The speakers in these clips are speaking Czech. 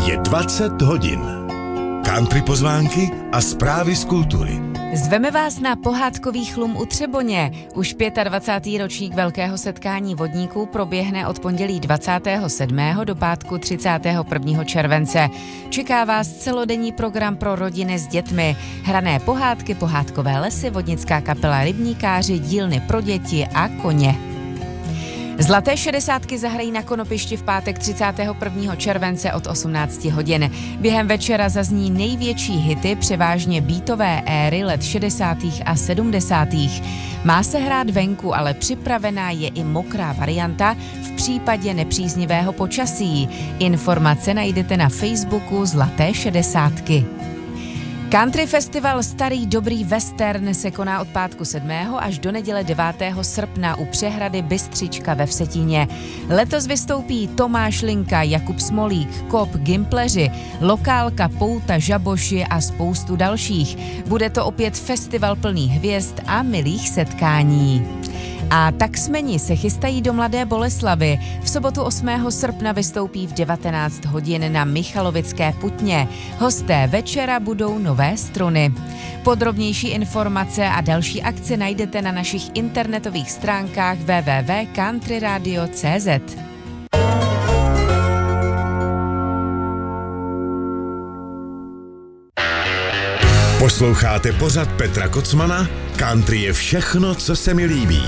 Je 20 hodin. Country pozvánky a zprávy z kultury. Zveme vás na pohádkový chlum u Třeboně. Už 25. ročník velkého setkání vodníků proběhne od pondělí 27. do pátku 31. července. Čeká vás celodenní program pro rodiny s dětmi. Hrané pohádky, pohádkové lesy, vodnická kapela Rybníkáři, dílny pro děti a koně. Zlaté šedesátky zahrají na Konopišti v pátek 31. července od 18 hodin. Během večera zazní největší hity převážně beatové éry let 60. a 70. Má se hrát venku, ale připravená je i mokrá varianta v případě nepříznivého počasí. Informace najdete na Facebooku Zlaté šedesátky. Country festival Starý dobrý western se koná od pátku 7. až do neděle 9. srpna u přehrady Bystřička ve Vsetíně. Letos vystoupí Tomáš Linka, Jakub Smolík, Kop, Gimpleři, Lokálka, Pouta, Žaboši a spoustu dalších. Bude to opět festival plný hvězd a milých setkání. A taxmeni se chystají do Mladé Boleslavi. V sobotu 8. srpna vystoupí v 19 hodin na Michalovické putně. Hosté večera budou Nové Struny. Podrobnější informace a další akce najdete na našich internetových stránkách www.countryradio.cz. Posloucháte pořad Petra Kocmana? Country je všechno, co se mi líbí.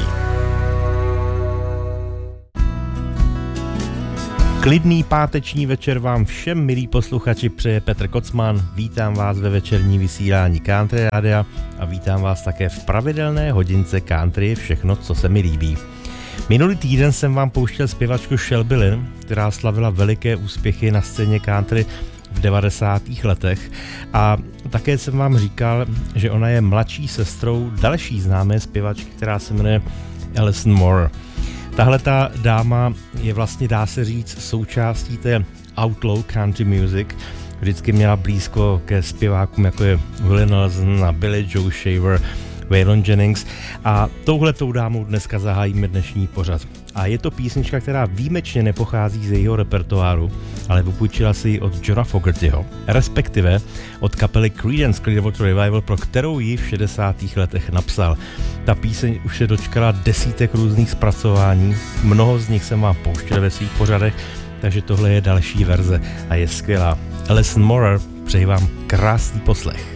Klidný páteční večer vám všem, milí posluchači, přeje Petr Kocman. Vítám vás ve večerní vysílání Country Rádia a vítám vás také v pravidelné hodince Country je všechno, co se mi líbí. Minulý týden jsem vám pouštěl zpěvačku Shelby Lynn, která slavila veliké úspěchy na scéně country v 90. letech a také jsem vám říkal, že ona je mladší sestrou další známé zpěvačky, která se jmenuje Alison Moore. Tahle ta dáma je vlastně, dá se říct, součástí té outlaw country music. Vždycky měla blízko ke zpěvákům, jako je Willie Nelson a Billy Joe Shaver, Waylon Jennings a touhletou dámou dneska zahájíme dnešní pořad. A je to písnička, která výjimečně nepochází z jejího repertoáru, ale vypůjčila si ji od Johna Fogertyho, respektive od kapely Creedence Clearwater Revival, pro kterou ji v 60. letech napsal. Ta píseň už se dočkala desítek různých zpracování, mnoho z nich jsem vám pouštěl ve svých pořadech, takže tohle je další verze a je skvělá. Alison Moore, přeji vám krásný poslech.